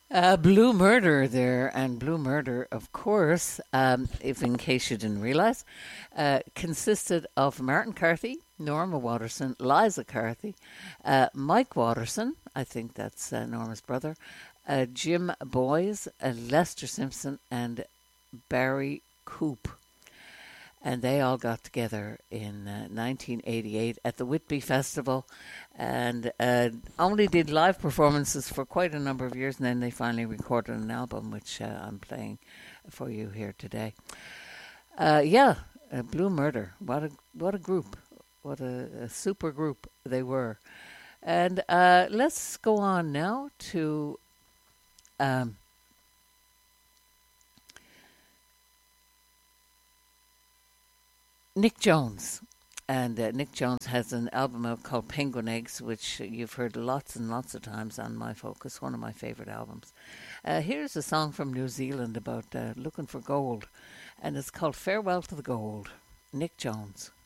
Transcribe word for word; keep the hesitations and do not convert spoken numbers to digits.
Uh, Blue Murder there, and Blue Murder, of course, um, if in case you didn't realise, uh, consisted of Martin Carthy, Norma Watterson, Liza Carthy, uh, Mike Watterson, I think that's uh, Norma's brother, uh, Jim Boys, uh, Lester Simpson, and Barry Coop. And they all got together in uh, nineteen eighty-eight at the Whitby Festival, and uh, only did live performances for quite a number of years, and then they finally recorded an album, which uh, I'm playing for you here today. Uh, yeah, uh, Blue Murder. What a what a group! What a, a super group they were. And uh, let's go on now to um, Nick Jones. And uh, Nick Jones has an album out called Penguin Eggs, which you've heard lots and lots of times on My Focus, one of my favourite albums. Uh, here's a song from New Zealand about uh, looking for gold, and it's called Farewell to the Gold. Nick Jones.